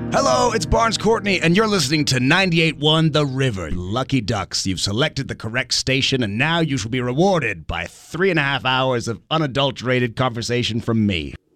Hello, it's Barnes Courtney, and you're listening to 98.1 The River. Lucky Ducks, you've selected the correct station, and now you shall be rewarded by 3.5 hours of unadulterated conversation from me.